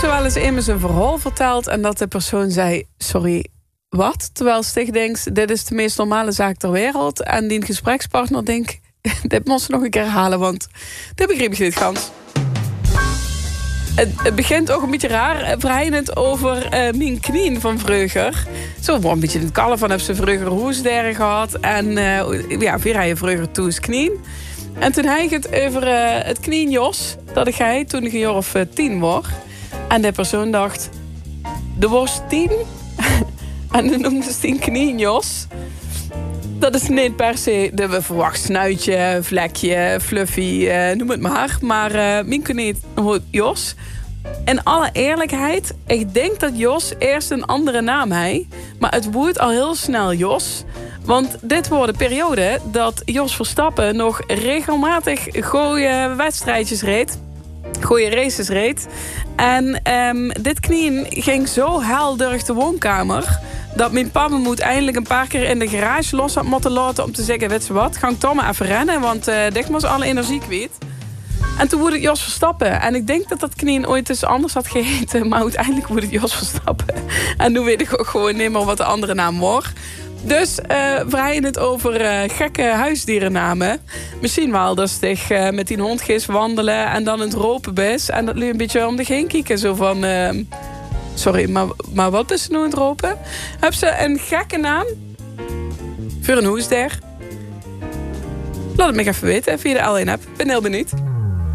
ze wel eens immers een verhaal verteld en dat de persoon zei, sorry, wat? Terwijl Stig denkt, dit is de meest normale zaak ter wereld. En die gesprekspartner denkt, dit moest ze nog een keer herhalen, want dit begreep ik niet gans. Het begint ook een beetje raar, vrijend over mijn knieën van vroeger. Zo een beetje het kallen van, heb ze vroeger hoesderen gehad. En weer hij vroeger toes knieën. En toen hij het over het knieën Jos, dat ik hij toen ik een jaar of 10 was. En de persoon dacht, de was 10? En dan noemde ze die knieën Jos. Dat is niet per se de verwacht snuitje, vlekje, fluffy, noem het maar. Maar mijn knieën Jos. In alle eerlijkheid, ik denk dat Jos eerst een andere naam heeft. Maar het wordt al heel snel Jos. Want dit wordt de periode dat Jos Verstappen nog regelmatig gooie wedstrijdjes reed. Gooie races reed. En dit knieën ging zo hel door de woonkamer, dat mijn papa moet eindelijk een paar keer in de garage los had moeten laten om te zeggen, weet je wat, ga ik toch maar even rennen, want dit was alle energie kwijt. En toen wordt het Jos Verstappen. En ik denk dat dat knieën ooit eens anders had geheten, maar uiteindelijk wordt het Jos Verstappen. En nu weet ik ook gewoon niet meer wat de andere naam wordt. Dus vrijen het over gekke huisdierennamen. Misschien wel dat ze met die hond gist wandelen en dan het ropen best. En dat nu een beetje om zich heen kijken. Zo van, sorry, maar wat is er nu aan het ropen? Heb ze een gekke naam voor een hoesdier? Laat het me even weten via de L1-app. Ik ben heel benieuwd.